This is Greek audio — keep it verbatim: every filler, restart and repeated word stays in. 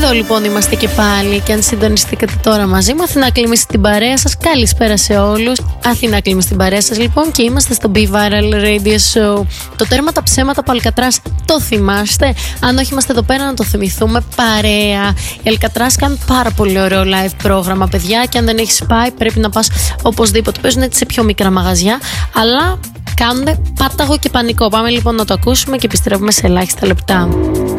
Εδώ λοιπόν είμαστε και πάλι και αν συντονιστήκατε τώρα μαζί μου, Αθηνά Κλίμη στην παρέα σας. Καλησπέρα σε όλους. Αθηνά Κλίμη στην παρέα σας λοιπόν και είμαστε στο Be Viral Radio Show. Το τέρμα τα ψέματα από Αλκατράς το θυμάστε? Αν όχι, είμαστε εδώ πέρα να το θυμηθούμε παρέα. Οι Αλκατράς κάνουν πάρα πολύ ωραίο live πρόγραμμα, παιδιά, και αν δεν έχεις πάει πρέπει να πας οπωσδήποτε. Παίζουν έτσι σε πιο μικρά μαγαζιά, αλλά κάνουν πάταγο και πανικό. Πάμε λοιπόν να το ακούσουμε και επιστρέφουμε σε ελάχιστα λεπτά.